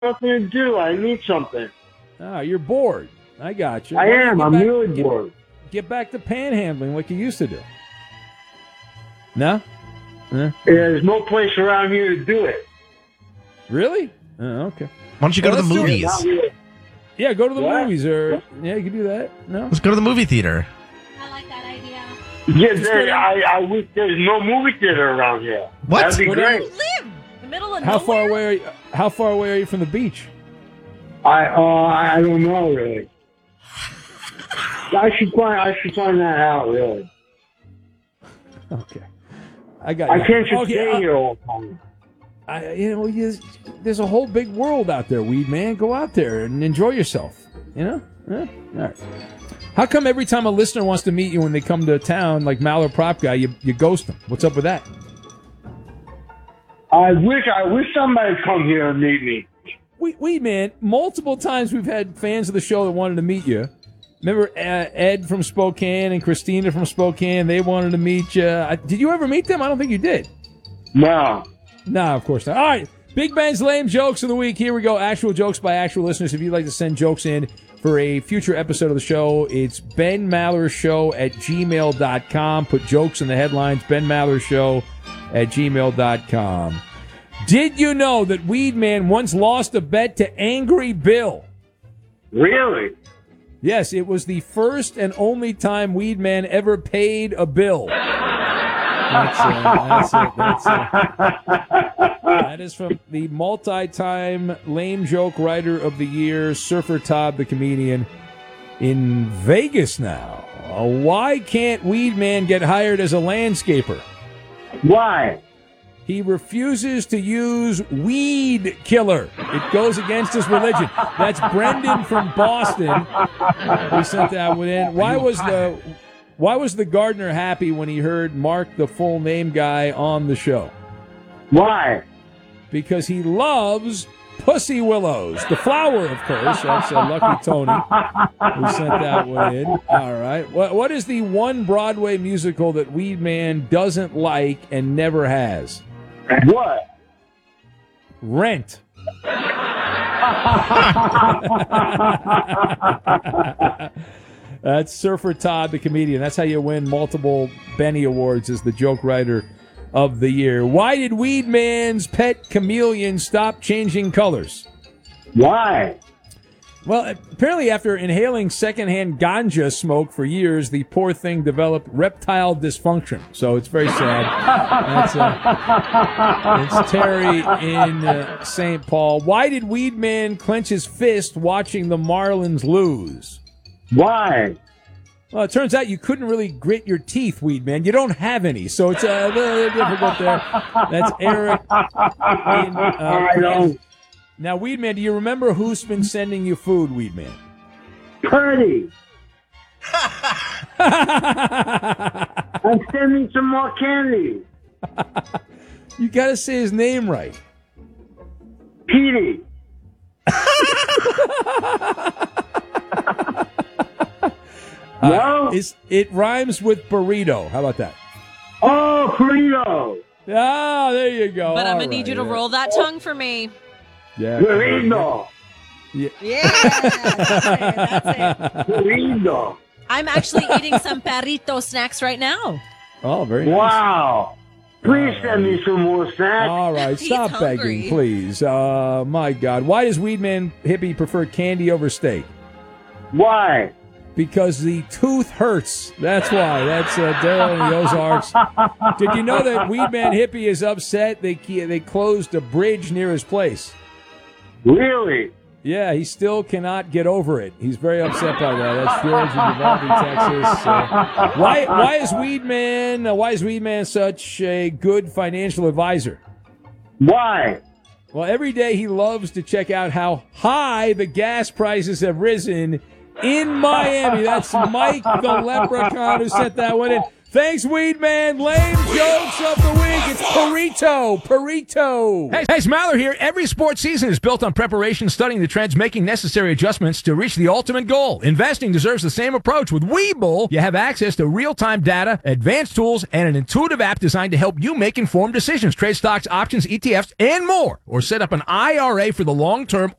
nothing to do. I need something. Ah, you're bored. I got you. I am. I'm really bored. Get back to panhandling like you used to do. No? There's no place around here to do it. Really? Oh, okay. Why don't you go to the movies? Yeah, go to the What? movies, or yeah, you can do that. No, Let's go to the movie theater. I like that idea. Yeah, I wish there's no movie theater around here. What? That'd be great. Live in the middle of how nowhere. far away? How far away are you from the beach? I don't know really. I should find that out really. Okay, I got. You. I can't just Okay, stay here all the time. There's a whole big world out there, Weed Man. Go out there and enjoy yourself. You know? Yeah? All right. How come every time a listener wants to meet you when they come to town, like Maller Prop Guy, you ghost them? What's up with that? I wish somebody would come here and meet me. Weed Man, multiple times we've had fans of the show that wanted to meet you. Remember Ed from Spokane and Christina from Spokane? They wanted to meet you. Did you ever meet them? I don't think you did. No. No, of course not. All right. Big Ben's lame jokes of the week. Here we go. Actual jokes by actual listeners. If you'd like to send jokes in for a future episode of the show, it's benmallershow@gmail.com. Put jokes in the headlines. benmallershow@gmail.com. Did you know that Weed Man once lost a bet to Angry Bill? Really? Yes, it was the first and only time Weed Man ever paid a bill. That's it. That is from the multi-time lame joke writer of the year, Surfer Todd the comedian, in Vegas now. Why can't Weed Man get hired as a landscaper? Why? He refuses to use weed killer. It goes against his religion. That's Brendan from Boston. We sent that one in. Why was the gardener happy when he heard Mark, the full name guy, on the show? Why? Because he loves pussy willows. The flower, of course. That's Lucky Tony. We sent that one in. All right. What is the one Broadway musical that Weed Man doesn't like and never has? What? Rent. That's Surfer Todd, the comedian. That's how you win multiple Benny Awards as the joke writer of the year. Why did Weed Man's pet chameleon stop changing colors? Why? Well, apparently after inhaling secondhand ganja smoke for years, the poor thing developed reptile dysfunction. So it's very sad. It's Terry in St. Paul. Why did Weed Man clench his fist watching the Marlins lose? Why? Well, it turns out you couldn't really grit your teeth, Weed Man. You don't have any, so it's a little difficult there. That's Eric in Now, Weed Man, do you remember who's been sending you food, Weed Man? Purdy. I'm sending some more candy. You got to say his name right. Petey. No? It rhymes with burrito. How about that? Oh, burrito. Ah, there you go. But I'm going to need you to roll that tongue for me. Yeah. Burrito. Yeah. That's it. Burrito. I'm actually eating some perrito snacks right now. Oh, very nice. Wow. Please send me some more snacks. All right, stop begging, please. My God. Why does Weed Man Hippie prefer candy over steak? Why? Because the tooth hurts. That's why. That's Daryl in the Ozarks. Did you know that Weed Man Hippie is upset? They closed a bridge near his place. Really? Yeah, he still cannot get over it. He's very upset by that. That's George in Uvalde, Texas. Why is Weed Man such a good financial advisor? Why? Well, every day he loves to check out how high the gas prices have risen in Miami. That's Mike the Leprechaun who sent that one in. Thanks, Weed Man. Lame jokes of the week. It's Perito. Hey, it's Maller here. Every sports season is built on preparation, studying the trends, making necessary adjustments to reach the ultimate goal. Investing deserves the same approach. With Webull, you have access to real-time data, advanced tools, and an intuitive app designed to help you make informed decisions. Trade stocks, options, ETFs, and more. Or set up an IRA for the long term